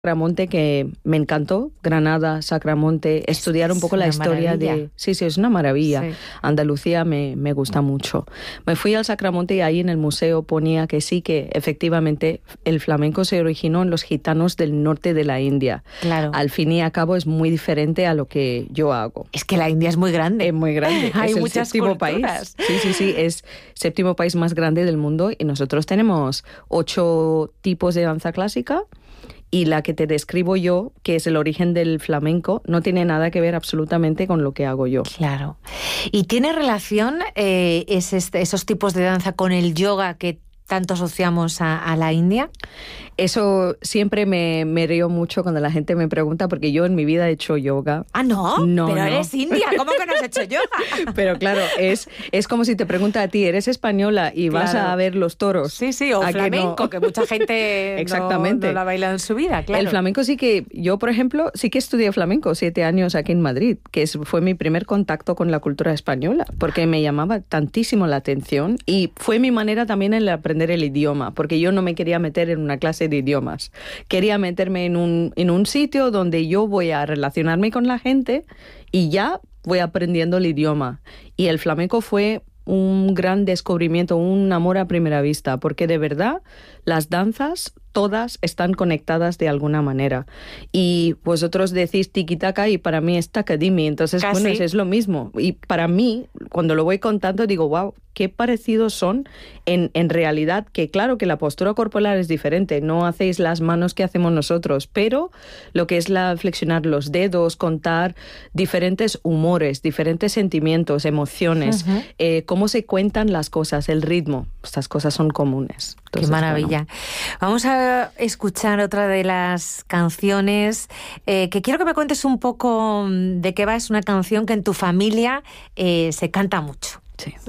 Sacramonte que me encantó, Granada, Sacramonte, estudiar un poco la historia de... Sí, es una maravilla. Sí. Andalucía me gusta mucho. Me fui al Sacramonte y ahí en el museo ponía que sí, que efectivamente el flamenco se originó en los gitanos del norte de la India. Claro. Al fin y al cabo es muy diferente a lo que yo hago. Es que la India es muy grande. Es muy grande. Hay es el muchas séptimo culturas. país. Sí, es séptimo país más grande del mundo y nosotros tenemos 8 tipos de danza clásica. Y la que te describo yo, que es el origen del flamenco, no tiene nada que ver absolutamente con lo que hago yo. Claro. ¿Y tiene relación esos tipos de danza con el yoga que tanto asociamos a la India? Eso siempre me río mucho cuando la gente me pregunta, porque yo en mi vida he hecho yoga. ¿Ah, no? No, pero no. Eres india, ¿cómo que no has hecho yoga? Pero claro, es como si te pregunta a ti, ¿eres española y vas a ver los toros? Sí, o flamenco, que mucha gente Exactamente. No la baila en su vida, claro. El flamenco sí que, yo por ejemplo, sí que estudié flamenco 7 años aquí en Madrid, que fue mi primer contacto con la cultura española, porque me llamaba tantísimo la atención y fue mi manera también en aprender el idioma, porque yo no me quería meter en una clase de idiomas. Quería meterme en un sitio donde yo voy a relacionarme con la gente y ya voy aprendiendo el idioma. Y el flamenco fue un gran descubrimiento, un amor a primera vista, porque de verdad las danzas todas están conectadas de alguna manera. Y vosotros decís tiki-taka y para mí es takadimi, entonces ¿Casi? Bueno, es lo mismo. Y para mí, cuando lo voy contando, digo, wow, qué parecidos son en realidad, que claro que la postura corporal es diferente, no hacéis las manos que hacemos nosotros, pero lo que es flexionar los dedos, contar diferentes humores, diferentes sentimientos, emociones, cómo se cuentan las cosas, el ritmo, estas cosas son comunes. Entonces, qué maravilla. Bueno. Vamos a escuchar otra de las canciones que quiero que me cuentes un poco de qué va. Es una canción que en tu familia se canta mucho. Sí.